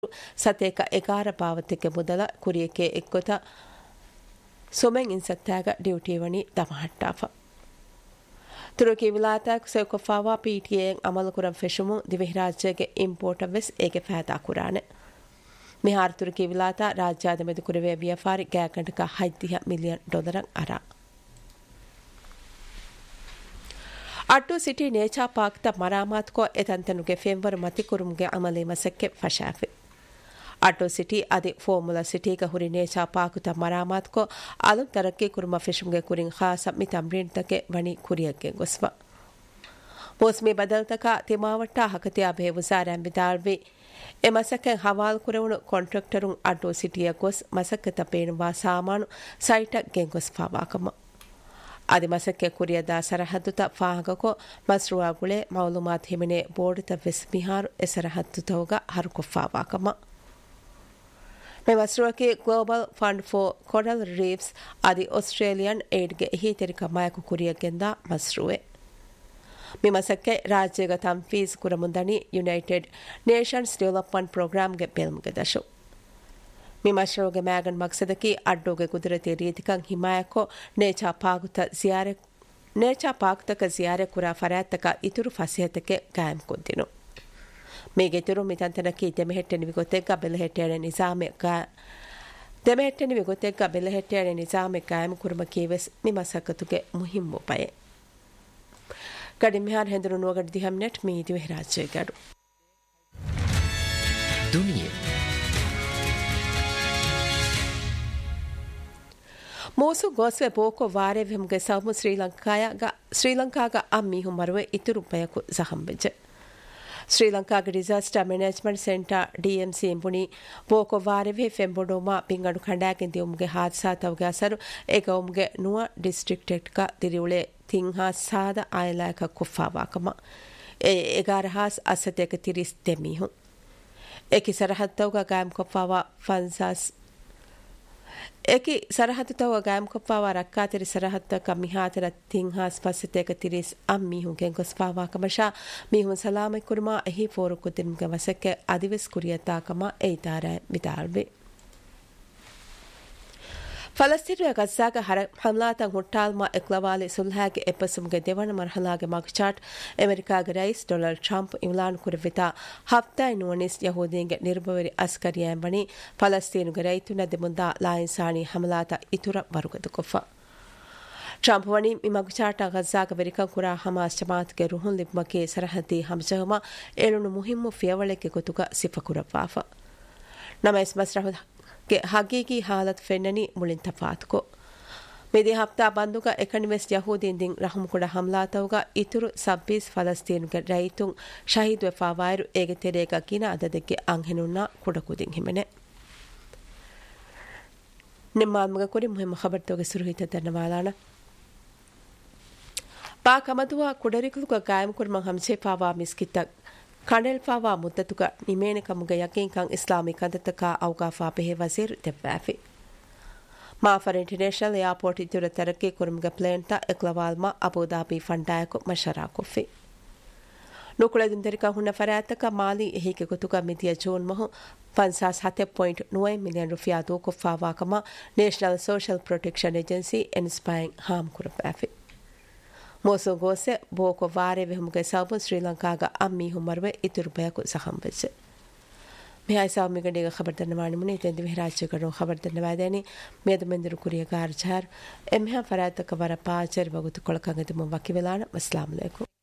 ಸತೇಕ ಎಗಾರ ಪಾವತಿಗೆ ಮೊದಲ ಕುರಿಯಕ್ಕೆ ಎಕ್ಕೊತ ಸೊಮೆಂಗ್ ಇನ್ಸತ್ತಾಗ ಡ್ಯೂಟಿವಣಿ ದಮಹಟ್ಟಾಫ ತುರುಕಿ ವಿಲಾತಾಕ್ ಸೌಕಫಾವಾ ಪಿಟಿಎ ಅಮಲಕುರಂ ಫೆಶುಮು ದಿವಿಹರಾಜ್ಯಗೆ ಇಂಪೋರ್ಟ್ ವೆಸ್ ಏಗೆ ಫಾದಾ ಕುರಾನೆ ಮಿಹಾರ್ ತುರುಕಿ ವಿಲಾತಾ ರಾಜ್ಯಾದ ಮೆದು ಕುರವೆ ವ್ಯಾಪಾರಿ ಗ್ಯಾಗಂಟಕ $10 ಮಿಲಿಯನ್ ಅರ ಅಟ್ಟು ಸಿಟಿ ನೇಚಾ ಪಾಕ್ತ ಮರಾಮಾತ್ ಕೋ ಎತಂತನುಗೆ ಫೆಂಬರ್ ಮತಿಕುರುಮ್ಗೆ ಅಮಲಿ ಮಸಕ್ಕೆ ಫಶಾಫಿ ಅಟೋ ಸಿಟಿ ಅದಿ ಫಾರ್ಮುಲಾ ಸಿಟಿಗ ಹುರಿ ನೇಚಾ ಪಾಕುತ ಮರಾಮಾತ್ ಕೋ ಅಲುಂ ತರಕ್ಕಿ ಕುರುಮ ಫಿಶುಮ್ಗೆ ಕುರಿಂ ಖಾಸ ಮಿ ತಮ್ರೀನ್ ತಕೆ ವಣಿ ಕುರಿಯಕ್ಕೆ ಗೊಸ್ವ ಮೌಸ್ಮಿ ಬದಲ್ತಕ ತಿಮಾವಟ್ಟ ಹಕತಿಯ ಬೆ ವಜಾರಂ ಬಿದಾಳ್ವಿ ಎ ಮಸಕ್ಕೆ ಹವಾಲ್ ಕುರವಣು ಕಾಂಟ್ರಾಕ್ಟರುಂ ಅಟೋ ಸಿಟಿಯ ಗೊಸ್ ಮಸಕ್ಕತ ಪೇಣುವಾ ಸಾಮಾನು ಸೈಟ ಗೆಂಗೊಸ್ ಫಾವಾಕಮ ಆದಿ ಮಸಕ್ಕೆ ಕುರಿಯದ ಸರಹದ್ದುತ ಫಾಹಗಕೋ ಮಸ್ರುವಾಗುಳೆ ಮೌಲುಮಾತ್ ಹಿಮಿನೆ ಬೋರ್ಡಿತ ವೆಸ್ ಮಿಹಾರು A ಸರಹದ್ದುತೋಗ ಹರುಕೊಫಾವಾಕಮ me ಮಸ್ರುವಕ್ಕೆ global fund for coral reefs Adi Australian ಏಡ್ಗೆ ಹೀತೆರಿಕ ಮಾಯಕು ಕುರಿಯಗೆಂದ ಮಸ್ರುವೆ me ಮಸಕ್ಕೆ ರಾಜ್ಯಗ ತಂಫೀಸ್ ಕುರಮುಂದಣಿ United Nations development ಪ್ರೋಗ್ರಾಮ್ಗೆ ಬೆಲ್ಮ್ಗೆ ದಶು ಮಿ ಮಶ್ರೋಗೆ ಮ್ಯಾಗನ್ ಮಕ್ಸದಕಿ ಅಡ್ಡೋಗೆ ಕುದುರತೆ ರೀತಿಕಂ ಹಿಮಾಯಕೋ ನೇಚಾ ಪಾಕ್ತಕ ಜಿಯಾರೆ ಕುರಾ ಫರಾತ್ತಕ ಇತುರು ಫಸಿಹತಕ್ಕೆ ಕಾಯಂ ಕುದ್ದಿನು ಮೇಗೆ ತುರು ಮಿತಂತನಕಿ ದೆಮೆಹೆಟ್ಟೆನಿ ವಿಗೊತೆಗ್ಗ ಬೆಲೆಹೆಟ್ಟೆನೆ ನಿಜಾಮೆ ಕಾಯಂ ಕುರ್ಮ ಕೀವೆಸ್ ಮಿ ಮಸಕತುಗೆ ಮುಹಿಮ್ಮು ಪಯೆ ಕಡಿಮಿಹಾರ್ ಹೆಂದರು ನೋಗಡ್ ದಿಹಂ net ಮೀದಿ ವಿಹರಾಜ್ಯ ಗಡು ದುನಿಯೆ ಮೋಸು ಗೋಸ್ವೆ ಬೋಕೋ ವಾರೆ ವಿಹಮ್ಗೆ ಸೌಮು ಶ್ರೀಲಂಕಾಗ ಅಮ್ಮೀಹು ಮರುವೆ ಇತುರು ಬಯಕು ಜಹಂಬೆಜೆ ಶ್ರೀಲಂಕಾಗ disaster management centre DMC ಎಂಬುಣಿ ಬೋಕೋ ವಾರೆವೆ ಫೆಂಬೊಡೋಮಾ ಪಿಂಗಡು ಖಂಡಾಗಿಂದಿ ಉಮ್ಗೆ ಹಾದ್ಸಾ ತವಗೆ ಅಸರು ಏಗ ಉಮ್ಗೆ ನುವ ಡಿಸ್ಟ್ರಿಕ್ಟೆಟ್ಕ ದಿರಿಯುಳೆ ತಿಂಹಾ ಸಾದ ಆಯಲಾಯಕ ಕುಫಾವಾಕಮ ಎಗಾರಹಾಸ್ ಅಸತೆಕ ತಿರಿಸ್ ತೆಮೀಹು ಏಕಿ ಸರಹತ್ತವಗ ಗಾಯಂ ಕೊಫಾವಾ ಫನ್ಸಾಸ್ ಏಕಿ ಸರಹತ್ತುತವ ಗಾಯಂ ಕೊಪ್ಪಾವ ರಕ್ಕಾತಿರಿ ಸರಹತ್ತಕ ಮಿಹಾತರ ತಿಂಹಾಸ್ ಪಸ್ಸತೆಕ ತಿರಿಸ್ ಅಮ್ಮೀಹುಗೆ ಗೊಸ್ಪಾವಾಕಮಶಾ ಮೀಹುನ್ ಸಲಾಮೆ Kurma ಎಹಿ four ಕುತಿನ್ಗೆ ವಸಕ್ಕೆ ಅದಿವೆಸ್ ಕುರಿಯತಾಕಮ ಏತಾರ ಬಿದಾಳ್ವೆ ಫಲಸ್ತೀನಿಯ ಗಜ್ಜಾಗ ಹಮ್ಲಾತಂ ಹುಟ್ಟಾಲ್ಮಾ ಎಕ್ಲವಾಲಿ ಸುಲ್ಹಾಗೆ ಎಪ್ಪಸುಮ್ಗೆ ದೇವಣ ಮರ್ಹಲಾಗೆ ಮಗ್ಚಾಟ್ ಅಮೆರಿಕಾಗೆ rice Donald Trump ಇಮ್ಲಾನ್ ಕುರವಿತ ಹಫ್ತಾಯ್ ನುವನಿಸ್ ಯಹೂದಿಯಂಗೆ ನಿರ್ಭವರಿ ಅಸ್ಕರಿಯಂಬಣಿ ಫಲಸ್ತೀನುಗೆ ರೈತುನ ದೆಮುಂದಾ ಲಾಯಿನ್ಸಾಣಿ ಹಮ್ಲಾತ ಇತುರ ವರುಗದು ಕೊಫ Trump ವಣಿ ಮಗ್ಚಾಟ ಗಜ್ಜಾಗ ವೆರಿಕಂ ಕುರಾ Hamas ಜಮಾತ್ಗೆ ರುಹುನ್ ಲಿಬ್ಮಕೆ ಸರಹದಿ ಹಮ್ಜಹಮ ಏಳುನು ಮುಹಿಮ್ಮು ಫಿಯವಳೆಗೆ ಗೊತುಗ ಸಿಫಕುರವಾಫ ನಮೈಸ್ ಮಸ್ರಹುದ್ ಹಗೀಗಿ ಹಾಲತ್ ಫೆನ್ನನಿ ಮುಳಿನ್ ತಫಾತ್ಕೋ ಮೇದಿ ಹಫ್ತಾ ಬಂದುಗ ಎಕನಿವೆಸ್ ಯಹೂದೀನ್ ದಿಂ ರಹಮುಕುಡ ಹಮ್ಲಾತವುಗ ಇತುರು 26 ಫಲಸ್ತೀನುಗೆ ರೈತುಂ ಶಹೀದ್ ವೆಫಾವಾಯರು ಏಗೆ ತೆರೆಗ ಕಿನ ಅದದಕ್ಕೆ ಅಂಹೆನುನ್ನ ಕುಡಕುದಿಂ ಹಿಮೆನೆ ನಿಮ್ಮಾಲ್ಮಗ ಕುರಿ ಮುಹಿಮ್ಮ ಖಬರ್ತೋಗೆ ಸುರುಹಿತ ಧನ್ಯವಾದಾನ ಪಾಕಮದುವ ಕುಡರಿಕುಲುಗ ಗಾಯಂ kurma ಹಂಸೆ fava ಮಿಸ್ಕಿತ್ತ ಕಂಡೆಲ್ಫಾವಾ ಮುದ್ದತುಗ ನಿಮೇನಕಮುಗ ಯಕೀನ್ಕಂ ಇಸ್ಲಾಮಿ ಕಂದತಕ ಔಗಾಫಾ ಬೆಹೆ ವಜೀರ್ ದೆವ್ವಾಫಿ ಮಾಫರ್ international airport ಇತುರ ತರಕ್ಕೆ ಕುರುಮ್ಗ ಪ್ಲೇನ್ತ ಎಕ್ಲವಾಲ್ಮಾ Abu Dhabi ಫಂಡಾಯಕು ಮಶರಾ ಕೊಫಿ ನುಕುಳದಿಂದರಿಕ ಹುಣ್ಣ ಫರಾತಕ ಮಾಲಿ ಹೀಗೆ ಗೊತುಗ ಮಿತಿಯ June ಮಹು 57.9 million rufiyaa ದೋಕೊಫಾವಾಕಮ national social protection agency ಎನ್ಸ್ಪೈರಿಂಗ್ Ham ಕುರಪಾಫಿ ಮೋಸು ಗೋಸೆ ಬೋಕೋ ವಾರೆ ವಿಹಮ್ಗೆ ಸೌಬು ಶ್ರೀಲಂಕಾಗ ಅಮ್ಮೀಹು ಮರುವೆ ಇತುರು ಬಯಕು ಸಹಂಬೆಜೆ ಮಿಹಾಯ್ ಸಾವು ಮಿಗಂಡಿಗ ಖಬರ್ ದನ್ನವಾಣಿ ಮುನಿ ತೆಂದಿ ವಿಹರಾಜ್ಯಗರು ಖಬರ್ ದನ್ನವಾದೇನಿ ಮೇದ ಮೆಂದಿರು ಕುರಿಯ ಗಾರ್ಜಾರ್ ಎಮ್ಹಾ ಫರಾತಕ ವರ ಪಾಚರ್ ಬಗುತು ಕೊಳಕಂಗದ ಮುವಕ್ಕಿ ವೆಲಾನ ಅಸ್ಲಾಂ ಅಲೈಕುಂ